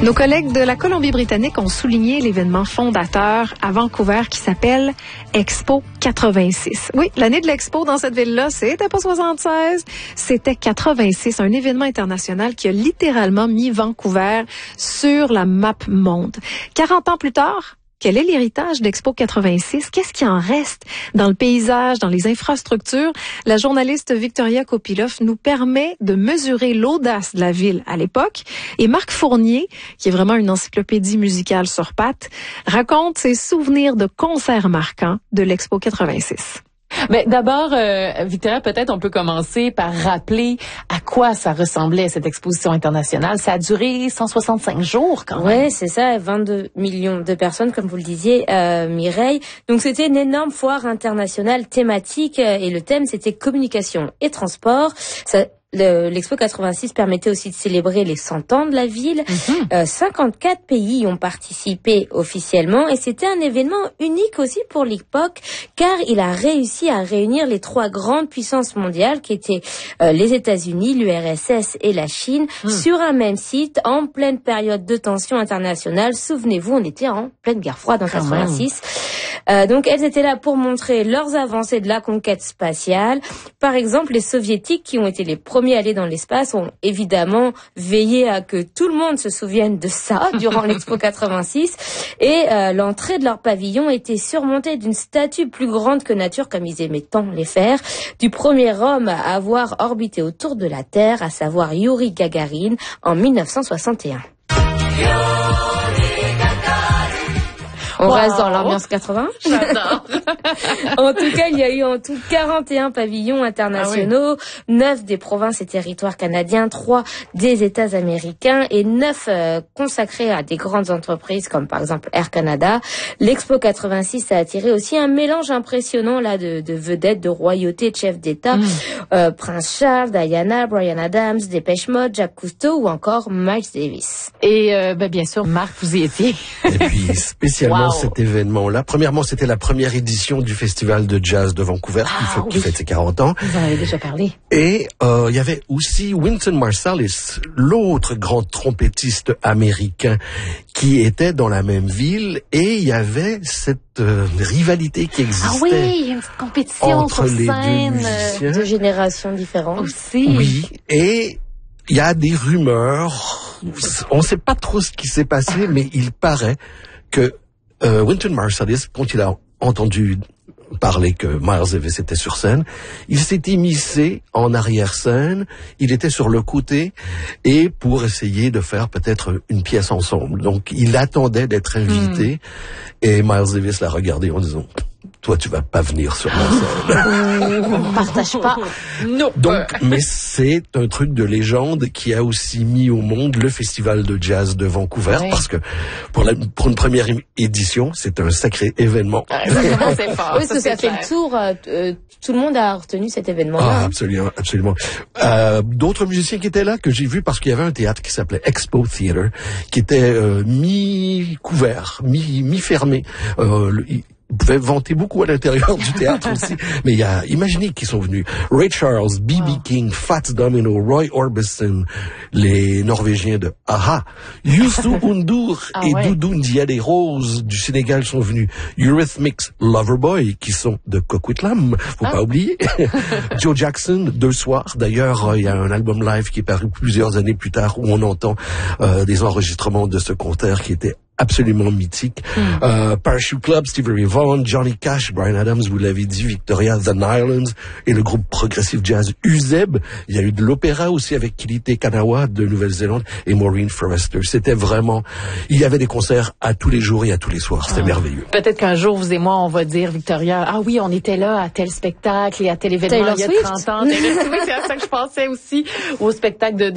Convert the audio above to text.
Nos collègues de la Colombie-Britannique ont souligné l'événement fondateur à Vancouver qui s'appelle Expo 86. Oui, l'année de l'Expo dans cette ville-là, c'était pas 76, c'était 86, un événement international qui a littéralement mis Vancouver sur la map monde. 40 ans plus tard, quel est l'héritage d'Expo 86? Qu'est-ce qui en reste dans le paysage, dans les infrastructures? La journaliste Victoria Kopilov nous permet de mesurer l'audace de la ville à l'époque. Et Marc Fournier, qui est vraiment une encyclopédie musicale sur pattes, raconte ses souvenirs de concerts marquants de l'Expo 86. Mais d'abord, Victoria, peut-être on peut commencer par rappeler à quoi ça ressemblait cette exposition internationale. Ça a duré 165 jours quand même. Ouais, c'est ça, 22 millions de personnes, comme vous le disiez, Mireille. Donc c'était une énorme foire internationale thématique et le thème c'était communication et transport. L'Expo 86 permettait aussi de célébrer les 100 ans de la ville. 54 pays y ont participé officiellement et c'était un événement unique aussi pour l'époque car il a réussi à réunir les trois grandes puissances mondiales qui étaient les États-Unis, l'URSS et la Chine sur un même site en pleine période de tension internationale. Souvenez-vous, on était en pleine guerre froide en 86. Donc elles étaient là pour montrer leurs avancées de la conquête spatiale. Par exemple, les soviétiques qui ont été les premiers à aller dans l'espace ont évidemment veillé à que tout le monde se souvienne de ça durant l'Expo 86 et l'entrée de leur pavillon était surmontée d'une statue plus grande que nature comme ils aimaient tant les faire, du premier homme à avoir orbité autour de la Terre, à savoir Yuri Gagarin en 1961. On reste dans l'ambiance 80. J'adore. En tout cas, il y a eu en tout 41 pavillons internationaux, 9 des provinces et territoires canadiens, 3 des États américains et 9 consacrés à des grandes entreprises comme par exemple Air Canada. L'Expo 86 a attiré aussi un mélange impressionnant là de vedettes, de royautés, de chefs d'État, Prince Charles, Diana, Bryan Adams, Depeche Mode, Jacques Cousteau ou encore Miles Davis. Et bien sûr, Marc, vous y étiez. Et puis spécialement cet événement-là. Premièrement, c'était la première édition du Festival de jazz de Vancouver qui fête ses 40 ans. Vous en avez déjà parlé. Et il y avait aussi Wynton Marsalis, l'autre grand trompettiste américain qui était dans la même ville. Et il y avait cette rivalité qui existait. Ah oui, il y a une petite compétition entre sur les scène. deux musiciens. De générations différentes. Aussi. Oui, et il y a des rumeurs. On ne sait pas trop ce qui s'est passé, mais il paraît que Wynton Marsalis, quand il a entendu parler que Miles Davis était sur scène, il s'est immiscé en arrière-scène, il était sur le côté, et pour essayer de faire peut-être une pièce ensemble. Donc, il attendait d'être invité, et Miles Davis l'a regardé en disant... Toi, tu vas pas venir sur ma scène. On partage pas. Non. Donc, mais c'est un truc de légende qui a aussi mis au monde le Festival de jazz de Vancouver, parce que pour une première édition, c'est un sacré événement. C'est fort. Oui, parce que ça fait le tour. Tout le monde a retenu cet événement-là. Ah, absolument, absolument. D'autres musiciens qui étaient là que j'ai vus parce qu'il y avait un théâtre qui s'appelait Expo Theatre, qui était mi-couvert, mi-fermé. Vous pouvez vanter beaucoup à l'intérieur du théâtre aussi. Mais il y a, imaginez qui sont venus. Ray Charles, B.B. King, Fats Domino, Roy Orbison, les Norvégiens de Aha, Youssou N'Dour et Doudou Ndiaye Rose du Sénégal sont venus. Eurythmics, Loverboy, qui sont de Coquitlam, faut pas oublier. Joe Jackson, deux soirs. D'ailleurs, il y a un album live qui est paru plusieurs années plus tard où on entend des enregistrements de ce concert qui était absolument mythique. Parachute Club, Stevie Ray Vaughan, Johnny Cash, Bryan Adams, vous l'avez dit, Victoria, The Nylons et le groupe progressif jazz Uzeb. Il y a eu de l'opéra aussi avec Kilite Kanawa de Nouvelle-Zélande et Maureen Forrester. C'était vraiment... Il y avait des concerts à tous les jours et à tous les soirs. C'était merveilleux. Peut-être qu'un jour, vous et moi, on va dire, Victoria, ah oui, on était là à tel spectacle et à tel événement il y a 30 ans. Oui, c'est à ça que je pensais aussi, au spectacle de